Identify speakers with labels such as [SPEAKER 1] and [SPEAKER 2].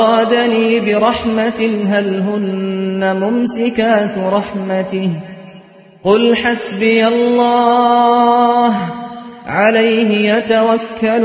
[SPEAKER 1] أَرَادَنِي بِرَحْمَةٍ هَلْ هُنَّ مُمْسِكَاتُ رَحْمَتِهِ ۚ قُلْ حَسْبِيَ اللَّهُ عَلَيْهِ يَتَوَكَّلُ